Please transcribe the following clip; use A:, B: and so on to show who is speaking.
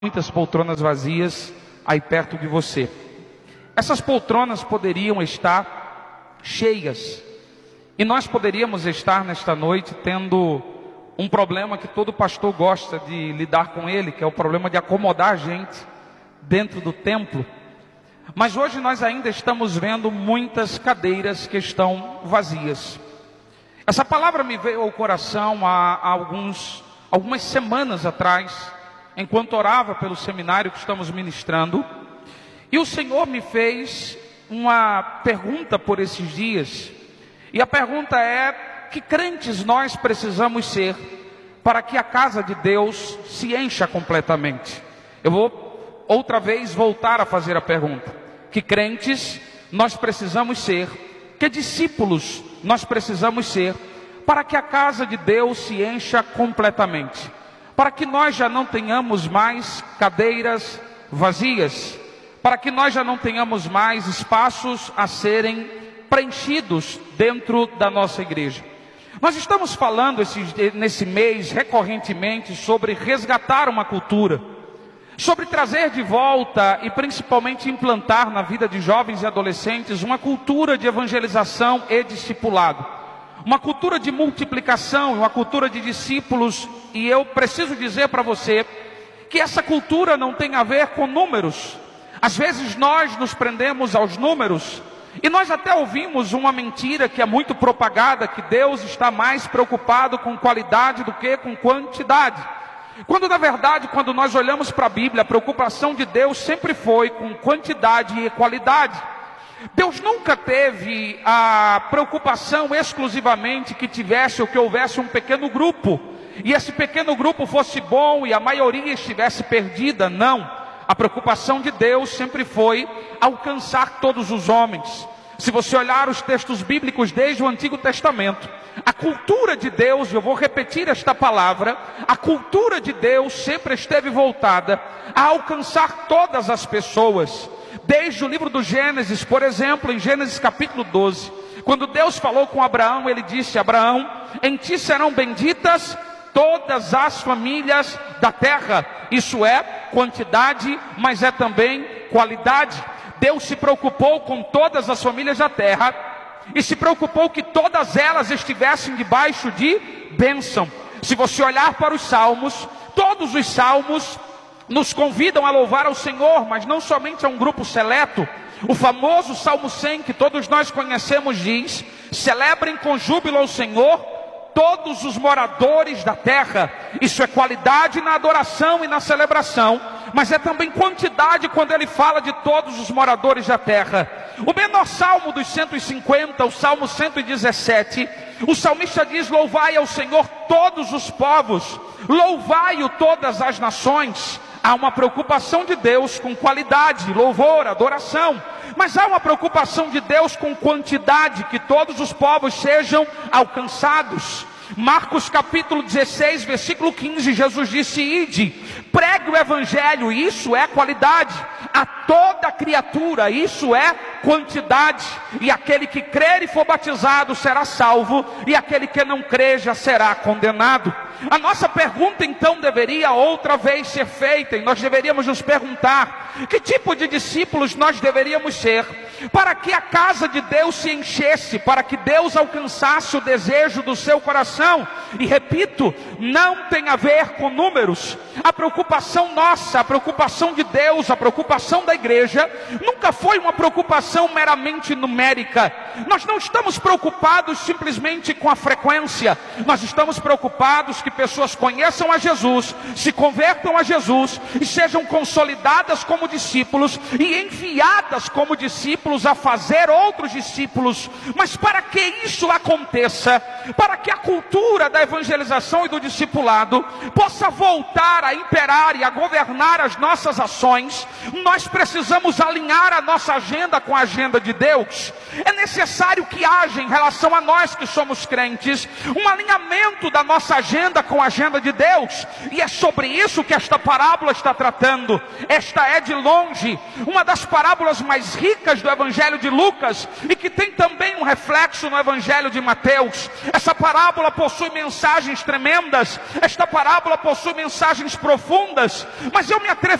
A: muitas poltronas vazias aí perto de você. Essas poltronas poderiam estar cheias, e nós poderíamos estar nesta noite tendo um problema que todo pastor gosta de lidar com ele, que é o problema de acomodar a gente dentro do templo. Mas hoje nós ainda estamos vendo muitas cadeiras que estão vazias. Essa palavra me veio ao coração há algumas semanas atrás, enquanto orava pelo seminário que estamos ministrando, e o Senhor me fez uma pergunta por esses dias, e a pergunta é: que crentes nós precisamos ser para que a casa de Deus se encha completamente? Eu vou outra vez voltar a fazer a pergunta: que crentes nós precisamos ser, que discípulos nós precisamos ser para que a casa de Deus se encha completamente? Para que nós já não tenhamos mais cadeiras vazias, para que nós já não tenhamos mais espaços a serem preenchidos dentro da nossa igreja. Nós estamos falando nesse mês recorrentemente sobre resgatar uma cultura, sobre trazer de volta e principalmente implantar na vida de jovens e adolescentes uma cultura de evangelização e discipulado, uma cultura de multiplicação, uma cultura de discípulos. E eu preciso dizer para você que essa cultura não tem a ver com números. Às vezes nós nos prendemos aos números, e nós até ouvimos uma mentira que é muito propagada, que Deus está mais preocupado com qualidade do que com quantidade. Quando na verdade, quando nós olhamos para a Bíblia, a preocupação de Deus sempre foi com quantidade e qualidade. Deus nunca teve a preocupação exclusivamente que tivesse ou que houvesse um pequeno grupo, e esse pequeno grupo fosse bom e a maioria estivesse perdida. Não, a preocupação de Deus sempre foi alcançar todos os homens. Se você olhar os textos bíblicos desde o Antigo Testamento, a cultura de Deus, eu vou repetir esta palavra, a cultura de Deus sempre esteve voltada a alcançar todas as pessoas. Desde o livro do Gênesis, por exemplo, em Gênesis capítulo 12, quando Deus falou com Abraão, ele disse: Abraão, em ti serão benditas todas as famílias da terra. Isso é quantidade, mas é também qualidade. Deus se preocupou com todas as famílias da terra e se preocupou que todas elas estivessem debaixo de bênção. Se você olhar para os salmos, todos os salmos nos convidam a louvar ao Senhor, mas não somente a um grupo seleto. O famoso Salmo 100, que todos nós conhecemos, diz: celebrem com júbilo ao Senhor todos os moradores da terra. Isso é qualidade na adoração e na celebração, mas é também quantidade quando ele fala de todos os moradores da terra. O menor salmo dos 150, o Salmo 117, o salmista diz: louvai ao Senhor todos os povos, louvai-o todas as nações. Há uma preocupação de Deus com qualidade, louvor, adoração, mas há uma preocupação de Deus com quantidade, que todos os povos sejam alcançados. Marcos capítulo 16, versículo 15, Jesus disse: ide, pregue o evangelho, isso é qualidade, a toda criatura, isso é quantidade, e aquele que crer e for batizado será salvo, e aquele que não crer já será condenado. A nossa pergunta então deveria outra vez ser feita, e nós deveríamos nos perguntar: que tipo de discípulos nós deveríamos ser para que a casa de Deus se enchesse, para que Deus alcançasse o desejo do seu coração? E repito, não tem a ver com números. A preocupação nossa, a preocupação de Deus, a preocupação da igreja nunca foi uma preocupação meramente numérica. Nós não estamos preocupados simplesmente com a frequência. Nós estamos preocupados que pessoas conheçam a Jesus, se convertam a Jesus e sejam consolidadas como discípulos e enviadas como discípulos a fazer outros discípulos. Mas para que isso aconteça, para que a cultura da evangelização e do discipulado possa voltar a imperar e a governar as nossas ações, nós precisamos alinhar a nossa agenda com a agenda de Deus. É necessário que haja em relação a nós que somos crentes um alinhamento da nossa agenda com a agenda de Deus, e é sobre isso que esta parábola está tratando. Esta é de longe uma das parábolas mais ricas do Evangelho de Lucas e que tem também um reflexo no Evangelho de Mateus. Essa parábola possui mensagens tremendas, esta parábola possui mensagens profundas, mas eu me atrevo